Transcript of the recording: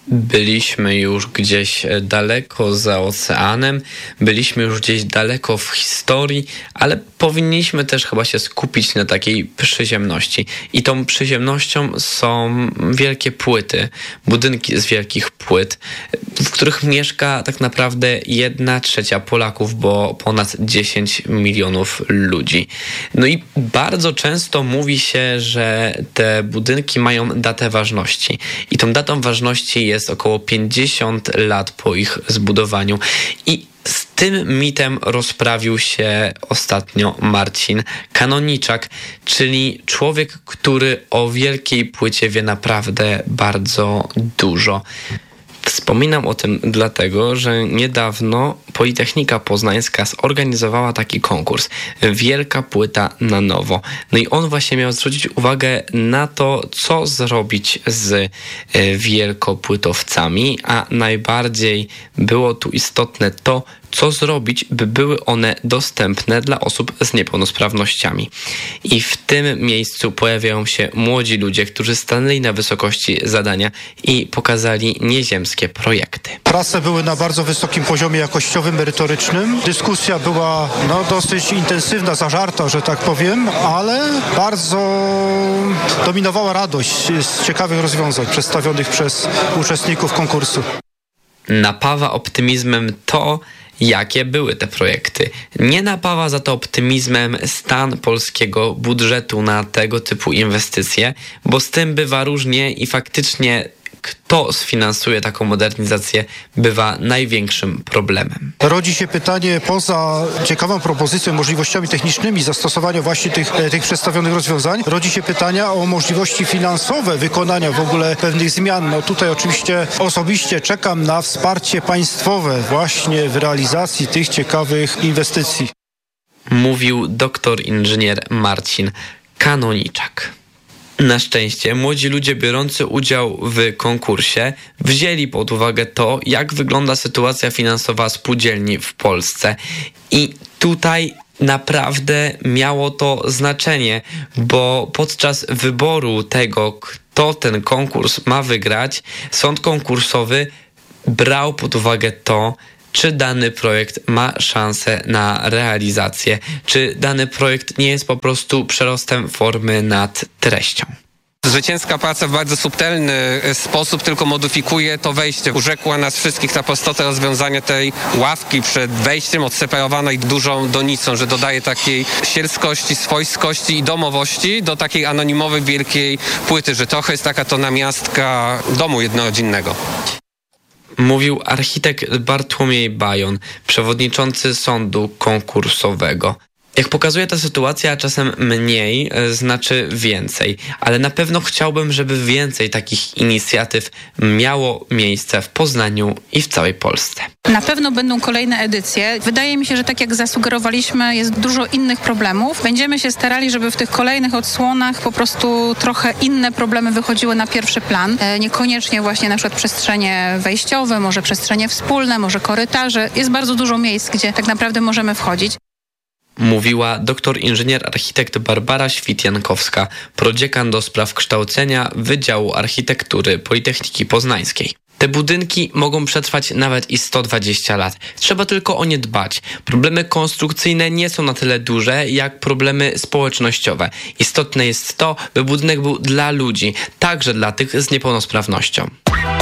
Byliśmy już gdzieś daleko za oceanem, byliśmy już gdzieś daleko w historii, ale powinniśmy też chyba się skupić na takiej przyziemności. I tą przyziemnością są wielkie płyty, budynki z wielkich płyt, w których mieszka tak naprawdę 1/3 Polaków, bo ponad 10 milionów ludzi. No i bardzo często mówi się, że te budynki mają datę ważności. I tą datą ważności jest około 50 lat po ich zbudowaniu. I z tym mitem rozprawił się ostatnio Marcin Kanoniczak, czyli człowiek, który o wielkiej płycie wie naprawdę bardzo dużo. Wspominam o tym dlatego, że niedawno Politechnika Poznańska zorganizowała taki konkurs Wielka Płyta na nowo. No i on właśnie miał zwrócić uwagę na to, co zrobić z wielkopłytowcami, a najbardziej było tu istotne to, co zrobić, by były one dostępne dla osób z niepełnosprawnościami. I w tym miejscu pojawiają się młodzi ludzie, którzy stanęli na wysokości zadania i pokazali nieziemskie projekty. Prace były na bardzo wysokim poziomie jakościowym, merytorycznym. Dyskusja była dosyć intensywna, zażarta, że tak powiem, ale bardzo dominowała radość z ciekawych rozwiązań przedstawionych przez uczestników konkursu. Napawa optymizmem to, jakie były te projekty. Nie napawa za to optymizmem stan polskiego budżetu na tego typu inwestycje, bo z tym bywa różnie i faktycznie kto sfinansuje taką modernizację, bywa największym problemem. Rodzi się pytanie, poza ciekawą propozycją, możliwościami technicznymi zastosowania właśnie tych przedstawionych rozwiązań, rodzi się pytania o możliwości finansowe wykonania w ogóle pewnych zmian. No tutaj oczywiście osobiście czekam na wsparcie państwowe właśnie w realizacji tych ciekawych inwestycji. Mówił doktor inżynier Marcin Kanoniczak. Na szczęście młodzi ludzie biorący udział w konkursie wzięli pod uwagę to, jak wygląda sytuacja finansowa spółdzielni w Polsce. I tutaj naprawdę miało to znaczenie, bo podczas wyboru tego, kto ten konkurs ma wygrać, sąd konkursowy brał pod uwagę to, czy dany projekt ma szansę na realizację, czy dany projekt nie jest po prostu przerostem formy nad treścią. Zwycięska praca w bardzo subtelny sposób tylko modyfikuje to wejście. Urzekła nas wszystkich ta prostota rozwiązania tej ławki przed wejściem odseparowanej dużą donicą, że dodaje takiej sielskości, swojskości i domowości do takiej anonimowej wielkiej płyty, że trochę jest taka to namiastka domu jednorodzinnego. Mówił architekt Bartłomiej Bajon, przewodniczący sądu konkursowego. Jak pokazuje ta sytuacja, czasem mniej znaczy więcej, ale na pewno chciałbym, żeby więcej takich inicjatyw miało miejsce w Poznaniu i w całej Polsce. Na pewno będą kolejne edycje. Wydaje mi się, że tak jak zasugerowaliśmy, jest dużo innych problemów. Będziemy się starali, żeby w tych kolejnych odsłonach po prostu trochę inne problemy wychodziły na pierwszy plan. Niekoniecznie właśnie na przykład przestrzenie wejściowe, może przestrzenie wspólne, może korytarze. Jest bardzo dużo miejsc, gdzie tak naprawdę możemy wchodzić. Mówiła doktor inżynier architekt Barbara Świt-Jankowska, prodziekan do spraw kształcenia Wydziału Architektury Politechniki Poznańskiej. Te budynki mogą przetrwać nawet i 120 lat. Trzeba tylko o nie dbać. Problemy konstrukcyjne nie są na tyle duże, jak problemy społecznościowe. Istotne jest to, by budynek był dla ludzi, także dla tych z niepełnosprawnością.